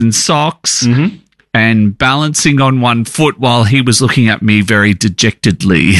and socks and balancing on one foot while he was looking at me very dejectedly.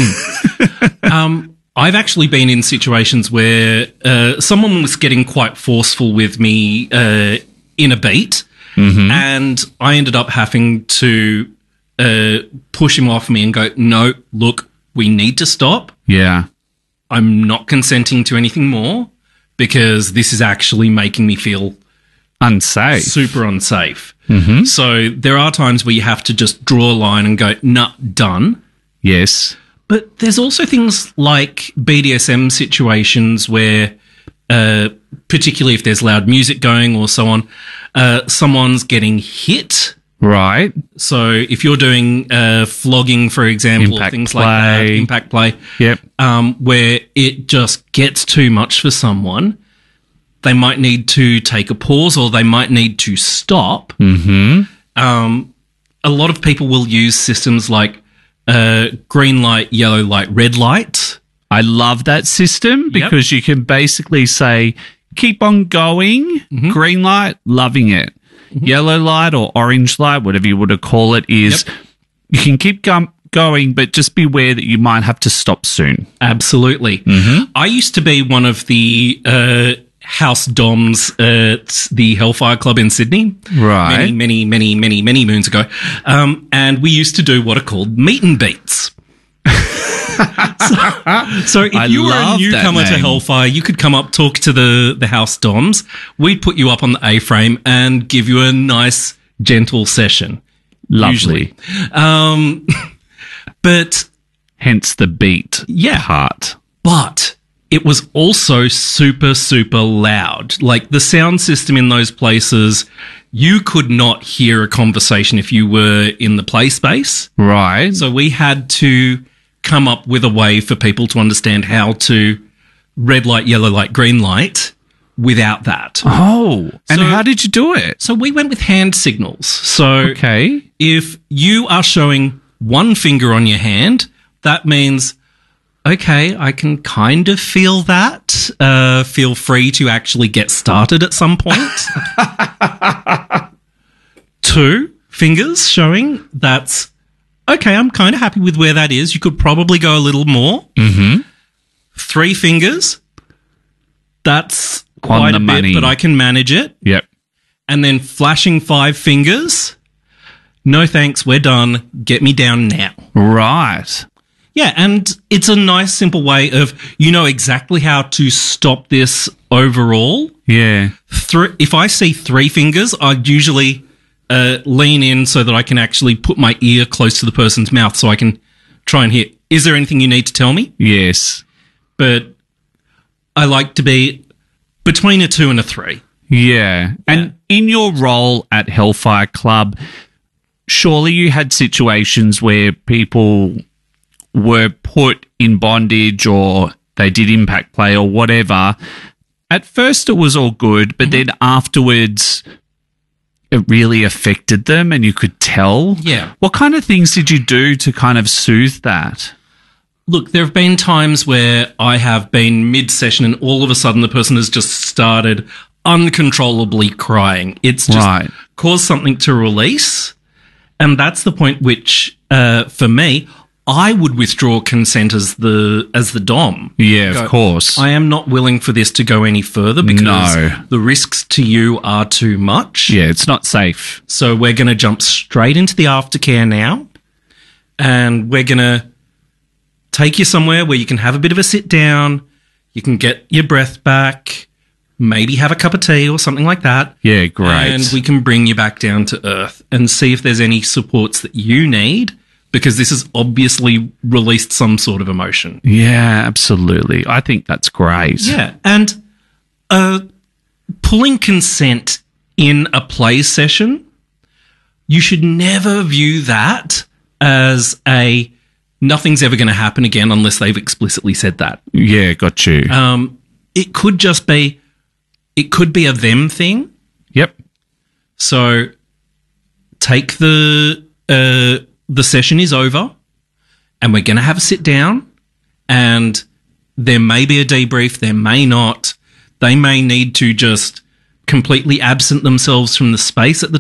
I've actually been in situations where someone was getting quite forceful with me in a beat, and I ended up having to push him off me and go, no, look, we need to stop. Yeah. I'm not consenting to anything more because this is actually making me feel unsafe. Super unsafe. So there are times where you have to just draw a line and go, nah, done. Yes. But there's also things like BDSM situations where, particularly if there's loud music going or so on, someone's getting hit. Right. So if you're doing flogging, for example, Impact or things play. like that, impact play, Yep. where it just gets too much for someone, they might need to take a pause or they might need to stop. A lot of people will use systems like green light, yellow light, red light. I love that system because you can basically say, keep on going, green light, loving it. Yellow light or orange light, whatever you want to call it, is you can keep going, but just beware that you might have to stop soon. Absolutely. I used to be one of the house doms at the Hellfire Club in Sydney. Right. Many moons ago. And we used to do what are called meet and beats. So if you were a newcomer to Hellfire, you could come up, talk to the house doms. We'd put you up on the A-frame and give you a nice, gentle session. Lovely. Usually. But hence the beat part. But it was also super, super loud. Like the sound system in those places, you could not hear a conversation if you were in the play space. Right. So we had to come up with a way for people to understand how to red light, yellow light, green light without that. Oh, and how did you do it? So we went with hand signals. So okay, if you are showing one finger on your hand, that means, okay, I can kind of feel that. Feel free to actually get started at some point. 2 fingers showing, that's, okay, I'm kind of happy with where that is. You could probably go a little more. 3 fingers, that's quite a bit, but I can manage it. Yep. And then flashing 5 fingers, no thanks, we're done. Get me down now. Right. Yeah, and it's a nice, simple way of, you know exactly how to stop this overall. Yeah. If I see 3 fingers, I'd usually lean in so that I can actually put my ear close to the person's mouth so I can try and hear, is there anything you need to tell me? Yes. But I like to be between a 2 and a 3. Yeah. And in your role at Hellfire Club, surely you had situations where people were put in bondage or they did impact play or whatever. At first it was all good, but then afterwards it really affected them and you could tell. Yeah. What kind of things did you do to kind of soothe that? Look, there have been times where I have been mid-session and all of a sudden the person has just started uncontrollably crying. It's just caused something to release. And that's the point which, for me, I would withdraw consent as the dom. Yeah, of course. I am not willing for this to go any further because the risks to you are too much. Yeah, it's not safe. So we're going to jump straight into the aftercare now, and we're going to take you somewhere where you can have a bit of a sit down, you can get your breath back, maybe have a cup of tea or something like that. Yeah, great. And we can bring you back down to earth and see if there's any supports that you need, because this has obviously released some sort of emotion. Yeah, absolutely. I think that's great. Yeah, and pulling consent in a play session, you should never view that as a nothing's ever going to happen again unless they've explicitly said that. Yeah, got you. It could just be, it could be a them thing. Yep. So take the session is over and we're going to have a sit down, and there may be a debrief, there may not. They may need to just completely absent themselves from the space at the